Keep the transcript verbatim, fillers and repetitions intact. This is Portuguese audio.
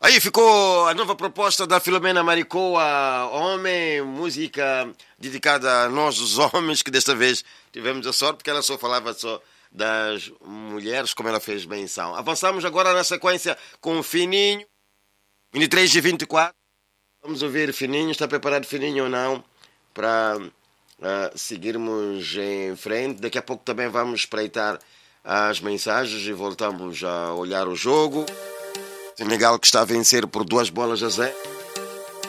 Aí ficou a nova proposta da Filomena Maricoa, Homem, música dedicada a nós, os homens, que desta vez tivemos a sorte, porque ela só falava só das mulheres, como ela fez menção. Avançamos agora na sequência com o Fininho, vinte e três e vinte e quatro. Vamos ouvir Fininho, está preparado Fininho ou não, para uh, seguirmos em frente. Daqui a pouco também vamos espreitar as mensagens e voltamos a olhar o jogo. Senegal que está a vencer por duas bolas a zero.